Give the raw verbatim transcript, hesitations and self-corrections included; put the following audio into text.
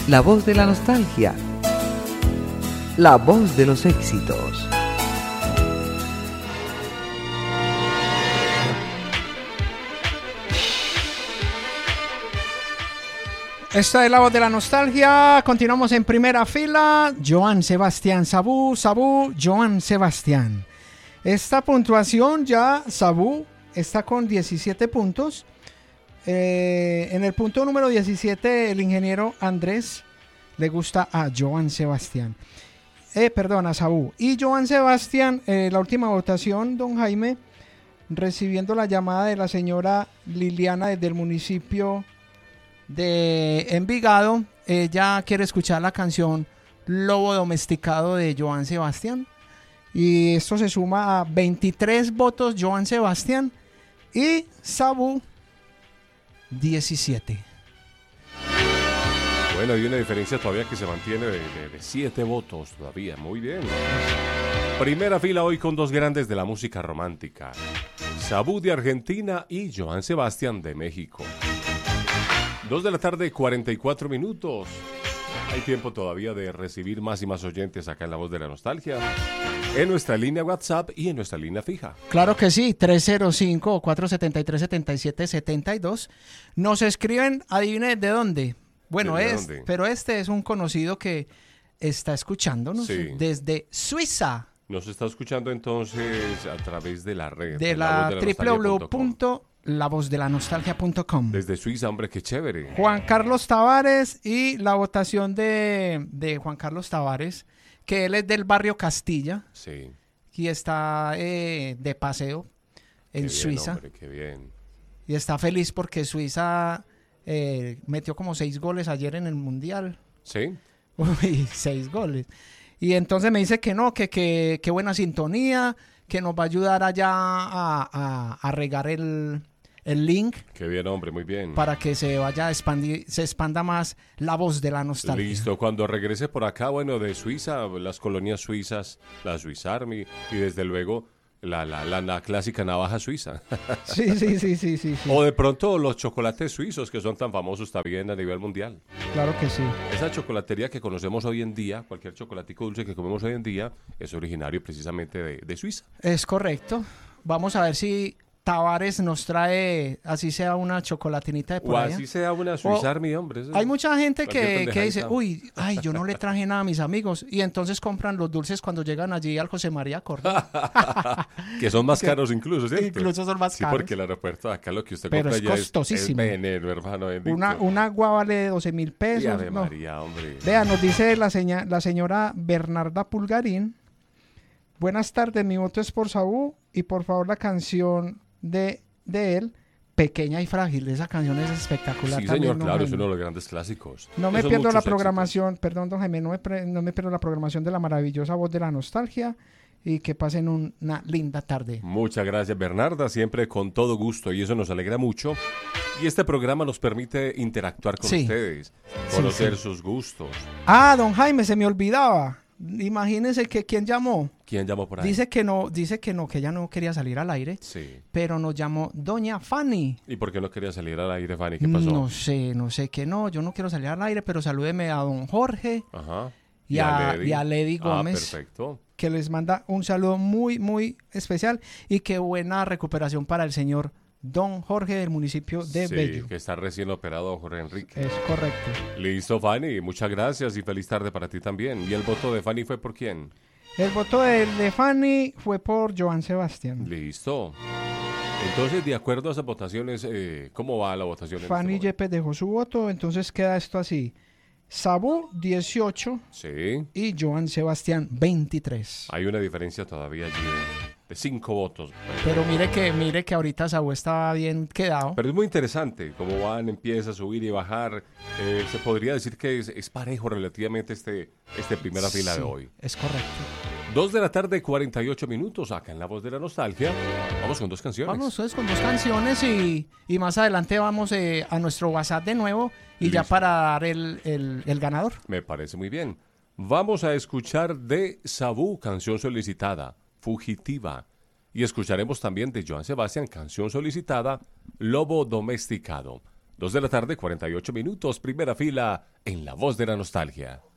La voz de la nostalgia. La voz de los éxitos. Esta es la voz de la nostalgia. Continuamos en primera fila. Joan Sebastián Sabú, Sabú, Joan Sebastián. Esta puntuación ya, Sabú está con diecisiete puntos. Eh, en el punto número diecisiete, el ingeniero Andrés le gusta a Joan Sebastián. Eh, perdón, a Sabú. Y Joan Sebastián, eh, la última votación, don Jaime, recibiendo la llamada de la señora Liliana desde el municipio de Envigado. Ella quiere escuchar la canción Lobo Domesticado de Joan Sebastián. Y esto se suma a veintitrés votos Joan Sebastián y Sabú diecisiete. Bueno, hay una diferencia todavía que se mantiene de, de, de siete votos todavía. Muy bien. Primera fila hoy con dos grandes de la música romántica. Sabú de Argentina y Joan Sebastián de México. Dos de la tarde, cuarenta y cuatro minutos. Hay tiempo todavía de recibir más y más oyentes acá en La Voz de la Nostalgia, en nuestra línea WhatsApp y en nuestra línea fija. Claro que sí, tres cero cinco, cuatro siete tres, siete siete siete dos. Nos escriben, adivine de dónde. Bueno, ¿Desde es, dónde? pero este es un conocido que está escuchándonos Sí. desde Suiza, Nos está escuchando entonces a través de la red. de la voz de w w w nostalgia punto com. punto la voz de la nostalgia punto com. Desde Suiza, hombre, qué chévere. Juan Carlos Tavares, y la votación de, de Juan Carlos Tavares, que él es del barrio Castilla Sí. y está eh, de paseo en Qué bien, Suiza. hombre, qué bien. Y está feliz porque Suiza eh, metió como seis goles ayer en el Mundial. ¿Sí? Uy, seis goles. Y entonces me dice que no, que qué que buena sintonía, que nos va a ayudar allá a, a, a regar el, el link Qué bien, hombre, muy bien. para que se vaya a expandir, se expanda más la voz de la nostalgia. Listo, cuando regrese por acá, bueno, de Suiza, las colonias suizas, la Swiss Army y desde luego la, la, la, la clásica navaja suiza. Sí, sí, sí, sí, sí, sí. O de pronto los chocolates suizos que son tan famosos también a nivel mundial. Claro que sí. Esa chocolatería que conocemos hoy en día, cualquier chocolatico dulce que comemos hoy en día, es originario precisamente de, de Suiza. Es correcto. Vamos a ver si Tavares nos trae, así sea una chocolatinita de por O allá. así sea una Swiss O- Army, hombre. eso- Hay mucha gente Cualquier que, que pendejadita. dice, uy, ay, yo no le traje nada a mis amigos. Y entonces compran los dulces cuando llegan allí al José María Córdoba. que son más que- caros incluso, ¿cierto? Incluso son más Sí, caros. porque el aeropuerto de acá lo que usted Pero compra es ya es, es costosísimo. veneno, hermano. bendito. Una, una agua vale doce mil Y pesos. Ave no. María, hombre. Vea, nos dice la, seña- la señora Bernarda Pulgarín. Buenas tardes, mi voto es por Sabú y por favor la canción de, de él, Pequeña y Frágil. Esa canción es espectacular. Sí, también, señor, don claro, es Jaime. uno de los grandes clásicos. No me Esos pierdo la muchos éxitos. programación, perdón, don Jaime, no me, pre- no me pierdo la programación de la maravillosa voz de la nostalgia y que pasen un- una linda tarde. Muchas gracias, Bernarda, siempre con todo gusto y eso nos alegra mucho. Y este programa nos permite interactuar con Sí. ustedes, Sí, conocer sí. sus gustos. Ah, don Jaime, se me olvidaba. Imagínense que quién llamó. ¿Quién llamó por ahí? Dice que no, dice que no, que ella no quería salir al aire, Sí. pero nos llamó doña Fanny. ¿Y por qué no quería salir al aire, Fanny? ¿Qué pasó? No sé, no sé qué no, yo no quiero salir al aire, pero salúdeme a don Jorge Ajá. y, a, y a Lady Gómez, Ah, perfecto. que les manda un saludo muy, muy especial y qué buena recuperación para el señor don Jorge del municipio de Sí, Bello. que está recién operado Jorge Enrique. Es correcto. Listo, Fanny. Muchas gracias y feliz tarde para ti también. ¿Y el voto de Fanny fue por quién? El voto de, de Fanny fue por Joan Sebastián. Listo. Entonces, de acuerdo a esas votaciones, eh, ¿cómo va la votación? en Fanny este momento? Yepes dejó su voto, entonces queda esto así. Sabú dieciocho Sí. y Joan Sebastián veintitrés. Hay una diferencia todavía allí de, de cinco votos. Pero mire que mire que ahorita Sabú está bien quedado. Pero es muy interesante cómo van, empieza a subir y bajar. Eh, se podría decir que es, es parejo relativamente este, este primera fila Sí, de hoy. es correcto. Dos de la tarde, cuarenta y ocho minutos, acá en La Voz de la Nostalgia. Vamos con dos canciones. Vamos entonces con dos canciones y, y más adelante vamos eh, a nuestro WhatsApp de nuevo y ya Listo. para dar el, el, el ganador. Me parece muy bien. Vamos a escuchar de Sabú, canción solicitada, Fugitiva. Y escucharemos también de Joan Sebastián, canción solicitada, Lobo Domesticado. Dos de la tarde, cuarenta y ocho minutos, primera fila en La Voz de la Nostalgia.